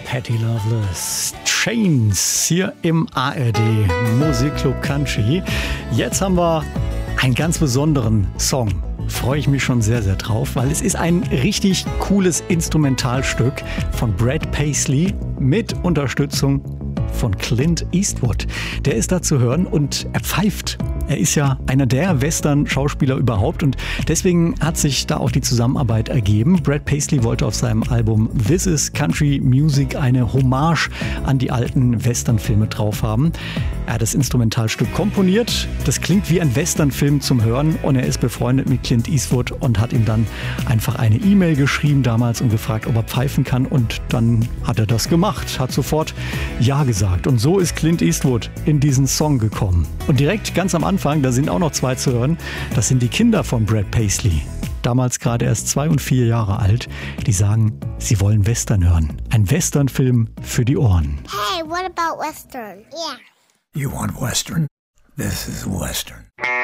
Patty Loveless, Chains hier im ARD Musikclub Country. Jetzt haben wir einen ganz besonderen Song. Freue ich mich schon sehr, sehr drauf, weil es ist ein richtig cooles Instrumentalstück von Brad Paisley mit Unterstützung von Clint Eastwood. Der ist da zu hören und er pfeift. Er ist ja einer der Western-Schauspieler überhaupt und deswegen hat sich da auch die Zusammenarbeit ergeben. Brad Paisley wollte auf seinem Album This is Country Music eine Hommage an die alten Western-Filme drauf haben. Er hat das Instrumentalstück komponiert. Das klingt wie ein Western-Film zum Hören und er ist befreundet mit Clint Eastwood und hat ihm dann einfach eine E-Mail geschrieben damals und gefragt, ob er pfeifen kann und dann hat er das gemacht, hat sofort Ja gesagt und so ist Clint Eastwood in diesen Song gekommen. Und direkt ganz am Anfang, da sind auch noch zwei zu hören, das sind die Kinder von Brad Paisley. Damals gerade erst 2 und 4 Jahre alt, die sagen, sie wollen Western hören. Ein Western-Film für die Ohren. Hey, what about Western? You want Western? This is Western.